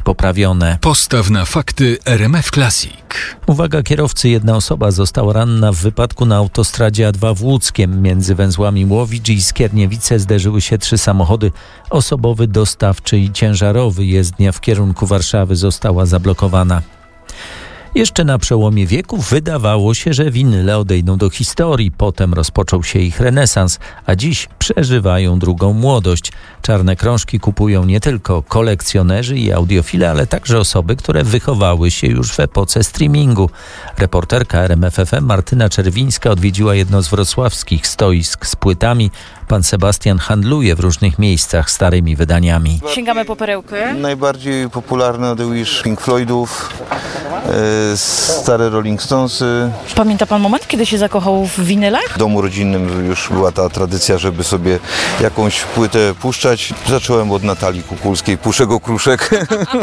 poprawione. Postaw na fakty RMF Classic. Uwaga kierowcy, jedna osoba została ranna w wypadku na autostradzie A2 w Łódzkiem. Między węzłami Łowicz i Skierniewice zderzyły się 3 samochody. Osobowy, dostawczy i ciężarowy. Jezdnia w kierunku Warszawy została zablokowana. Jeszcze na przełomie wieków wydawało się, że winyle odejdą do historii. Potem rozpoczął się ich renesans, a dziś przeżywają drugą młodość. Czarne krążki kupują nie tylko kolekcjonerzy i audiofile, ale także osoby, które wychowały się już w epoce streamingu. Reporterka RMF FM Martyna Czerwińska odwiedziła jedno z wrocławskich stoisk z płytami. Pan Sebastian handluje w różnych miejscach starymi wydaniami. Sięgamy po perełkę. Najbardziej popularne The Wish Pink Floydów, stare Rolling Stonesy. Pamięta pan moment, kiedy się zakochał w winylach? W domu rodzinnym już była ta tradycja, żeby sobie jakąś płytę puszczać. Zacząłem od Natalii Kukulskiej, Puszek Okruszek.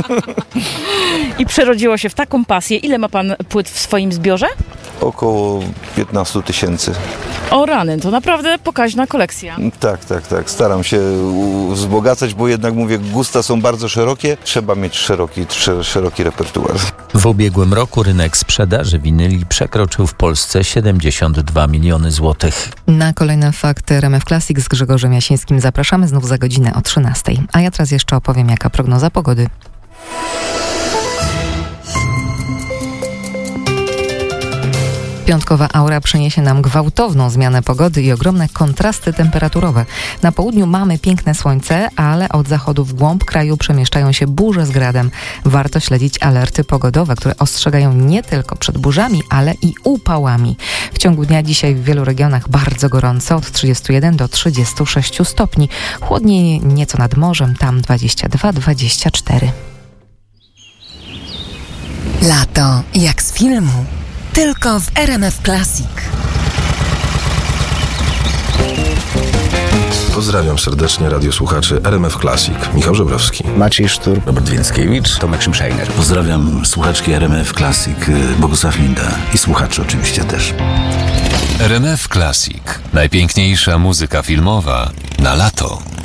I przerodziło się w taką pasję. Ile ma pan płyt w swoim zbiorze? Około 15 000. O rany, to naprawdę pokaźna kolekcja. Tak. Staram się wzbogacać, bo jednak mówię, gusta są bardzo szerokie. Trzeba mieć szeroki repertuar. W ubiegłym roku rynek sprzedaży winyli przekroczył w Polsce 72 miliony złotych. Na kolejne fakty RMF Classic z Grzegorzem Jasińskim zapraszamy znów za godzinę o 13. A ja teraz jeszcze opowiem, jaka prognoza pogody. Piątkowa aura przyniesie nam gwałtowną zmianę pogody i ogromne kontrasty temperaturowe. Na południu mamy piękne słońce, ale od zachodu w głąb kraju przemieszczają się burze z gradem. Warto śledzić alerty pogodowe, które ostrzegają nie tylko przed burzami, ale i upałami. W ciągu dnia dzisiaj w wielu regionach bardzo gorąco, od 31 do 36 stopni. Chłodniej nieco nad morzem, tam 22-24. Lato jak z filmu. Tylko w RMF Classic. Pozdrawiam serdecznie radiosłuchaczy RMF Classic. Michał Żebrowski, Maciej Sztur, Robert Więckiewicz, Tomek Szymszajner. Pozdrawiam słuchaczki RMF Classic, Bogusław Linda i słuchaczy oczywiście też. RMF Classic. Najpiękniejsza muzyka filmowa na lato.